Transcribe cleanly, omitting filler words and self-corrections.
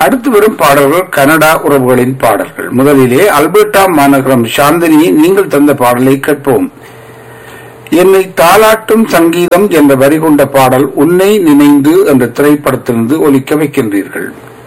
அடுத்து வரும் பாடல்கள் கனடா உறவுகளின் பாடல்கள். முதலிலே அல்பர்டா மாநகரம் சாந்தினி நீங்கள் தந்த பாடலை கேட்போம். என்னை தாலாட்டும் சங்கீதம் என்ற வரி கொண்ட பாடல் உன்னை நினைந்து என்ற திரைப்படத்திலிருந்து ஒலிக்க வைக்கின்றீர்கள்.